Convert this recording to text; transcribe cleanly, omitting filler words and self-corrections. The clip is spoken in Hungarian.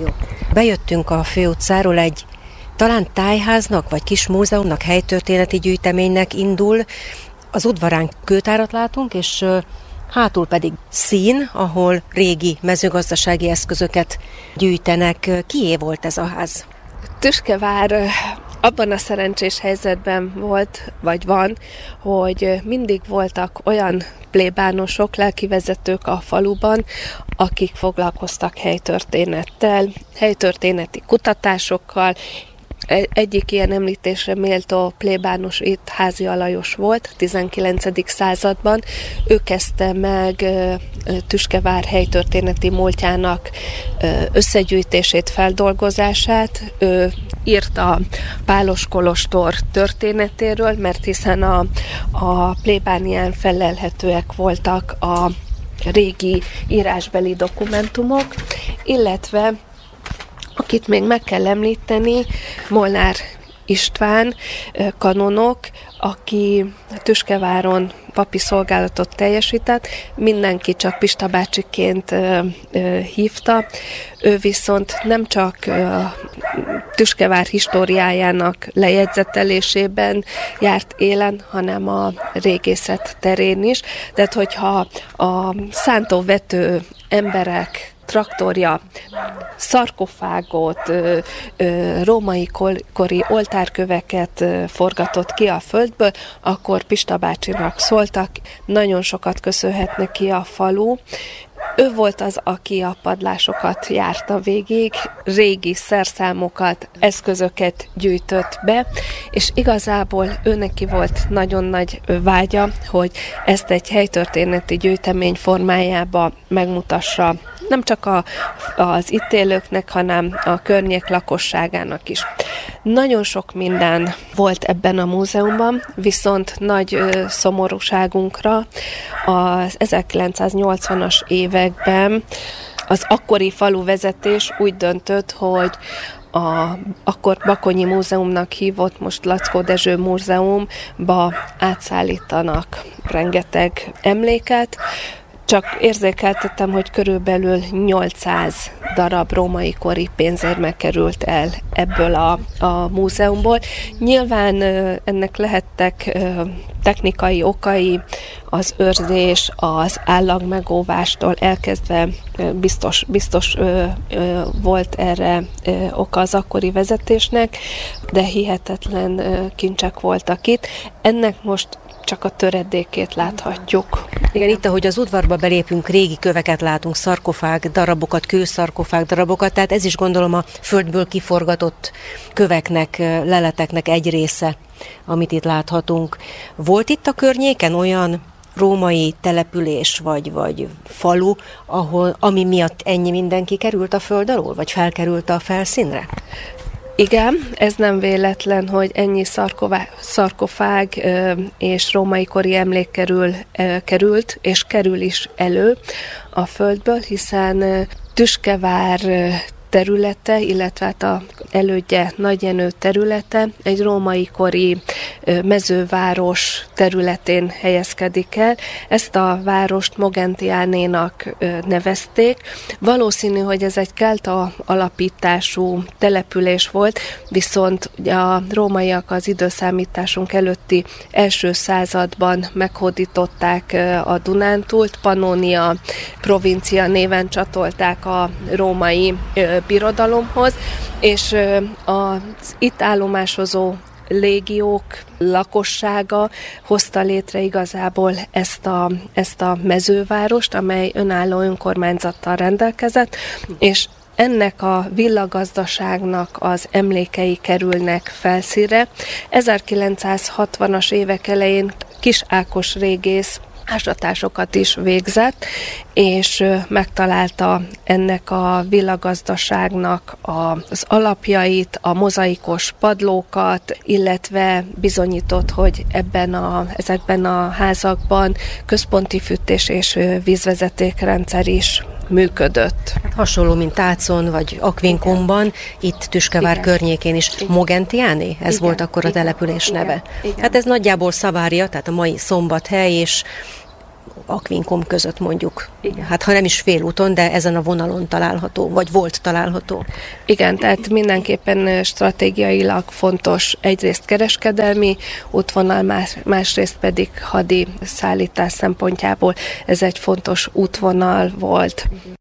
Jó. Bejöttünk a főutcáról, egy talán tájháznak vagy kis múzeumnak, helytörténeti gyűjteménynek indul. Az udvarán kőtárat látunk, és hátul pedig szín, ahol régi mezőgazdasági eszközöket gyűjtenek. Kié volt ez a ház? Tüskevár abban a szerencsés helyzetben volt, vagy van, hogy mindig voltak olyan plébánosok, lelkivezetők a faluban, akik foglalkoztak helytörténettel, helytörténeti kutatásokkal. Egyik ilyen említésre méltó plébános itt Házi Alajos volt, 19. században. Ő kezdte meg Tüskevár helytörténeti múltjának összegyűjtését, feldolgozását. Ő írt a Pálos kolostor történetéről, mert hiszen a plébánián felelhetőek voltak a régi írásbeli dokumentumok, illetve akit még meg kell említeni, Molnár István kanonok, aki Tüskeváron papi szolgálatot teljesített, mindenki csak Pista bácsiként hívta. Ő viszont nem csak Tüskevár históriájának lejegyzetelésében járt élen, hanem a régészet terén is. Tehát, hogyha a szántóvető emberek traktorja szarkofágot, római kori oltárköveket forgatott ki a földből, akkor Pista bácsinak szóltak, nagyon sokat köszönhet neki a falu. Ő volt az, aki a padlásokat járta végig, régi szerszámokat, eszközöket gyűjtött be, és igazából ő neki volt nagyon nagy vágya, hogy ezt egy helytörténeti gyűjtemény formájába megmutassa nem csak az itt élőknek, hanem a környék lakosságának is. Nagyon sok minden volt ebben a múzeumban, viszont nagy szomorúságunkra az 1980-as években az akkori faluvezetés úgy döntött, hogy akkor Bakonyi Múzeumnak hívott, most Lackó Dezső Múzeumba átszállítanak rengeteg emléket. Csak érzékeltettem, hogy körülbelül 800 darab római kori pénzérme került el ebből a múzeumból. Nyilván ennek lehettek technikai okai, az őrzés, az állagmegóvástól elkezdve biztos volt erre oka az akkori vezetésnek, de hihetetlen kincsek voltak itt. Ennek most csak a töredékét láthatjuk. Igen, itt, ahogy az udvarba belépünk, régi köveket látunk, szarkofág darabokat, kőszarkofág darabokat, tehát ez is gondolom a földből kiforgatott köveknek, leleteknek egy része, amit itt láthatunk. Volt itt a környéken olyan római település vagy falu, ami miatt ennyi mindenki került a föld alól, vagy felkerült a felszínre? Igen, ez nem véletlen, hogy ennyi szarkofág és római kori emlék került, és kerül is elő a földből, hiszen Tüskevár területe, illetve hát a elődje Nagyjenő területe egy római kori mezőváros területén helyezkedik el. Ezt a várost Mogentiánénak nevezték. Valószínű, hogy ez egy kelta alapítású település volt, viszont a rómaiak az időszámításunk előtti első században meghódították a Dunántúlt, Pannónia provincia néven csatolták a római birodalomhoz, és az itt állomásozó légiók lakossága hozta létre igazából ezt a mezővárost, amely önálló önkormányzattal rendelkezett, és ennek a villagazdaságnak az emlékei kerülnek felszínre. 1960-as évek elején Kis Ákos régész ásatásokat is végzett, és megtalálta ennek a villagazdaságnak az alapjait, a mozaikos padlókat, illetve bizonyított, hogy ezekben a házakban központi fűtés és vízvezetékrendszer is működött. Hasonló, mint Tácon vagy Akvinkumban, itt Tüskevár környékén is. Mogentiáné? Ez volt akkor a település neve. Hát ez nagyjából Szavária, tehát a mai Szombathely, és Aquincum között mondjuk. Igen. Hát ha nem is félúton, de ezen a vonalon található, vagy volt található. Igen, tehát mindenképpen stratégiailag fontos egyrészt kereskedelmi útvonal, másrészt pedig hadi szállítás szempontjából ez egy fontos útvonal volt.